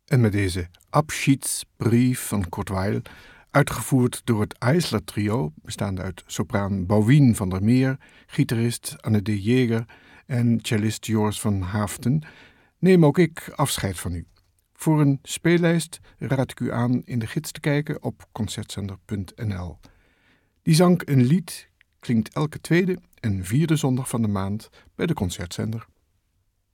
En met deze Abschiedsbrief van Kurt Weill, uitgevoerd door het Eisler Trio, bestaande uit sopraan Bouwien van der Meer, gitarist Anne de Jager en cellist Joris van Haaften, neem ook ik afscheid van u. Voor een speellijst raad ik u aan in de gids te kijken op concertzender.nl. Die zang een lied klinkt elke tweede en vierde zondag van de maand bij de Concertzender.